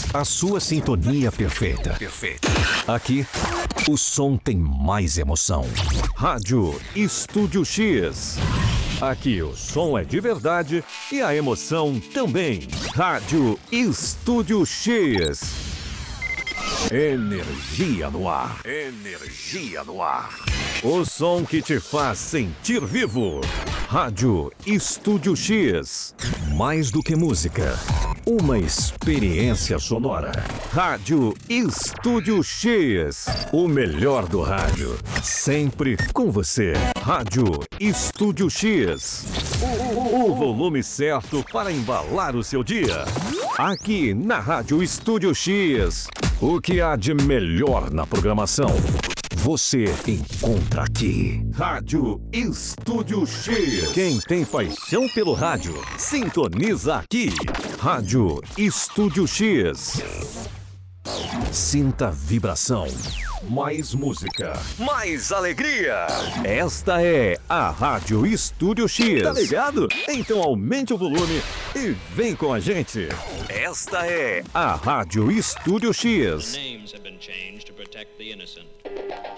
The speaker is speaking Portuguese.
A sua sintonia perfeita. Aqui, o som tem mais emoção. Rádio Estúdio X. Aqui o som é de verdade e a emoção também. Rádio Estúdio X. Energia no ar. Energia no ar. O som que te faz sentir vivo. Rádio Estúdio X. Mais do que música. Uma experiência sonora. Rádio Estúdio X. O melhor do rádio. Sempre com você. Rádio Estúdio X. O volume certo para embalar o seu dia. Aqui na Rádio Estúdio X. O que há de melhor na programação? Você encontra aqui. Rádio Estúdio X. Quem tem paixão pelo rádio, sintoniza aqui. Rádio Estúdio X. Sinta a vibração. Mais música. Mais alegria. Esta é a Rádio Estúdio X. Tá ligado? Então aumente o volume e vem com a gente. Esta é a Rádio Estúdio X. Names have been changed to protect the innocent.